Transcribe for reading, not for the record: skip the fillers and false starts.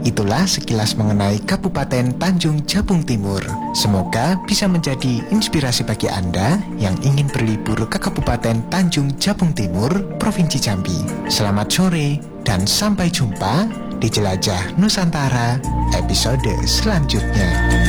itulah sekilas mengenai Kabupaten Tanjung Jabung Timur. Semoga bisa menjadi inspirasi bagi Anda yang ingin berlibur ke Kabupaten Tanjung Jabung Timur, Provinsi Jambi. Selamat sore dan sampai jumpa di Jelajah Nusantara episode selanjutnya.